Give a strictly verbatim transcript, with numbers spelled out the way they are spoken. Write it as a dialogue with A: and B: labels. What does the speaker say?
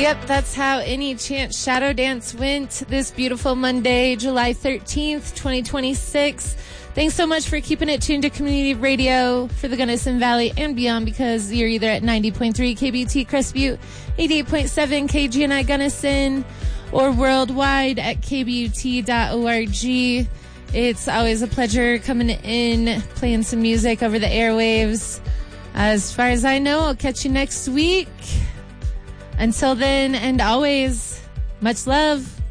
A: Yep, that's how Any Chance Shadow Dance went this beautiful Monday, July thirteenth, twenty twenty-six. Thanks so much for keeping it tuned to community radio for the Gunnison Valley and beyond, because you're either at ninety point three K B U T Crest Butte, eighty-eight point seven K G N I Gunnison, or worldwide at K B U T dot org. It's always a pleasure coming in, playing some music over the airwaves. As far as I know, I'll catch you next week. Until then, and always, much love.